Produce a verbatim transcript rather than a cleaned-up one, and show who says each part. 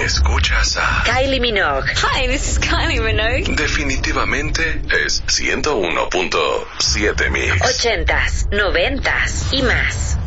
Speaker 1: Escuchas a
Speaker 2: Kylie Minogue.
Speaker 3: Hi, this is Kylie Minogue.
Speaker 1: Definitivamente es ciento uno punto siete Mix.
Speaker 2: Ochentas, noventas y más.